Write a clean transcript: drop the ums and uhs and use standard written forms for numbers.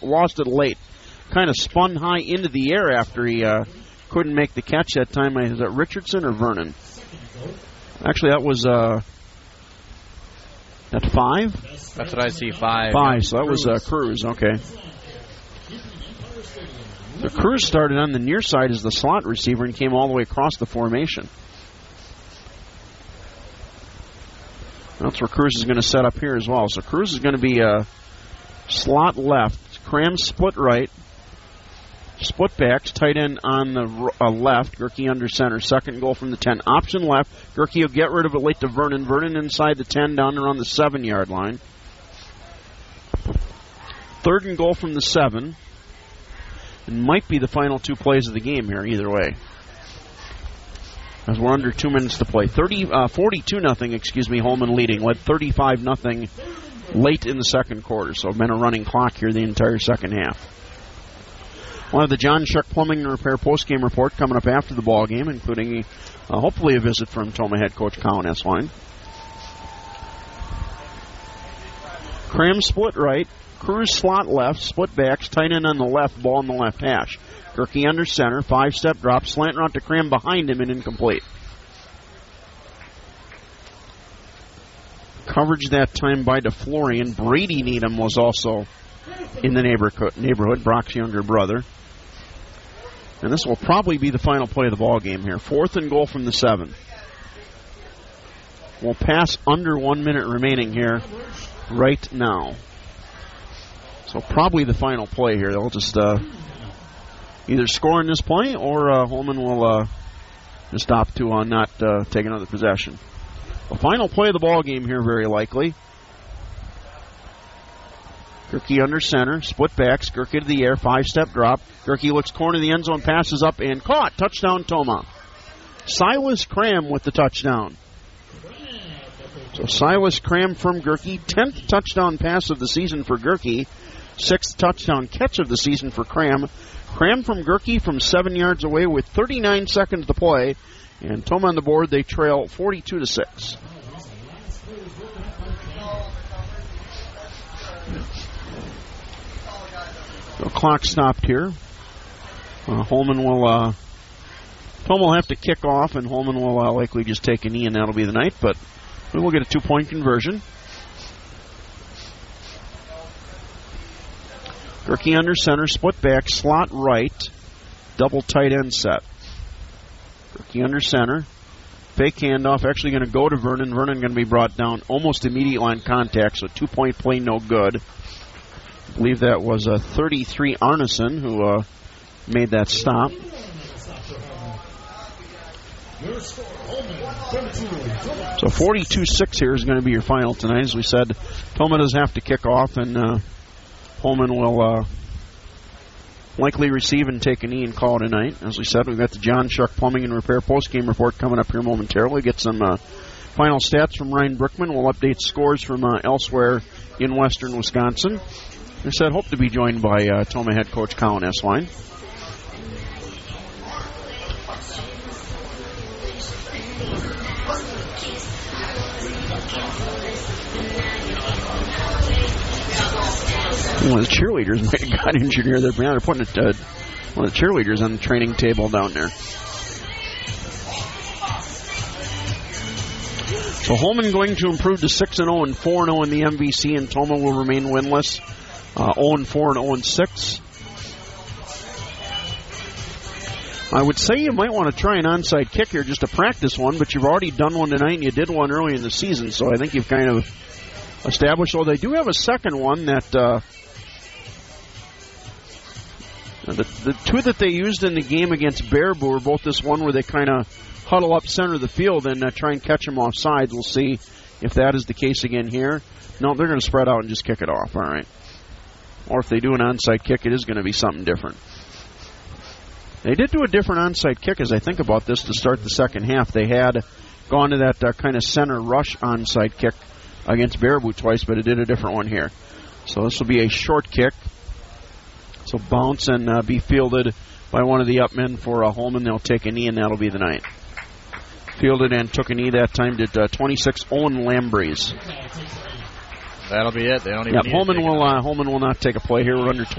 lost it late. Kind of spun high into the air after he couldn't make the catch that time. Is that Richardson or Vernon? Actually, that was at 5? That's what I see, 5. 5, so that was Cruz, okay. The Cruz started on the near side as the slot receiver and came all the way across the formation. That's where Cruz is going to set up here as well. So Cruz is going to be a slot left, Cram split right, split backs, tight end on the left, Gerke under center, second goal from the 10. Option left, Gerke will get rid of it late to Vernon. Vernon inside the 10 down around the 7-yard line. Third and goal from the 7. It might be the final 2 plays of the game here, either way. As we're under 2 minutes to play. 42-0, Holman leading. Led 35-0 late in the second quarter. So been a running clock here the entire second half. We'll have the John Shuck Plumbing and Repair postgame report coming up after the ball game, including hopefully a visit from Toma head coach Colin Eswine. Cram split right. Cruz slot left, split backs, tight end on the left, ball in the left hash. Gerke under center, 5-step drop, slant route to Cram behind him and incomplete. Coverage that time by DeFlorian. Brady Needham was also in the neighborhood, Brock's younger brother. And this will probably be the final play of the ball game here. 4th and goal from the 7. We'll pass under 1 minute remaining here right now. So probably the final play here. They'll just either score in this play or Holman will just opt to not take another possession. The final play of the ball game here, very likely. Gerke under center, split backs, Gerke to the air, 5-step drop. Gerke looks corner of the end zone, passes up and caught. Touchdown, Toma. Silas Cram with the touchdown. So Silas Cram from Gerke, 10th touchdown pass of the season for Gerke, 6th touchdown catch of the season for Cram. Cram from Gerke from 7 yards away with 39 seconds to play. And Toma on the board, they trail 42-6. The clock stopped here. Holman will... Toma will have to kick off, and Holman will likely just take a knee, and that'll be the night. But we will get a 2-point conversion. Gerke under center, split back, slot right, double tight end set. Gerke under center, fake handoff, actually going to go to Vernon. Vernon going to be brought down almost immediate line contact, so 2-point play no good. I believe that was 33 Arneson who made that stop. So 42-6 here is going to be your final tonight. As we said, Toma does have to kick off, and Holman will likely receive and take a knee and call it a night. As we said, we've got the John Shuck Plumbing and Repair postgame report coming up here momentarily. We'll get some final stats from Ryan Brickman. We'll update scores from elsewhere in western Wisconsin. As I said, hope to be joined by Toma head coach Colin Eswine. One of the cheerleaders might have got injured here. They're putting one of the cheerleaders on the training table down there. So Holman going to improve to 6-0 and 4-0 in the MVC, and Toma will remain winless, 0-4 and 0-6. I would say you might want to try an onside kick here, just to practice one, but you've already done one tonight, and you did one early in the season, so I think you've kind of established. Well, they do have a second one that the two that they used in the game against Baraboo were both this one where they kind of huddle up center of the field and try and catch them off sides. We'll see if that is the case again here. No, they're going to spread out and just kick it off. All right. Or if they do an onside kick, it is going to be something different. They did do a different onside kick as I think about this to start the second half. They had gone to that kind of center rush onside kick against Baraboo twice, but it did a different one here. So this will be a short kick. So bounce and be fielded by one of the up men for Holman. They'll take a knee, and that'll be the night. Fielded and took a knee that time, did 26 Owen Lambreeze. That'll be it. They don't even need Holman will not take a play here. We're under